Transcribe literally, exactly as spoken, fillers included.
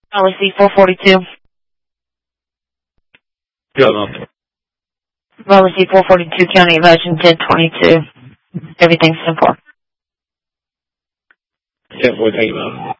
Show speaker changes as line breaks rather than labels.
Policy four forty-two.
Yeah, no.
Policy four forty-two, County of Ocean, ten twenty-two. Everything's simple.
Yeah, boy, thank you, man.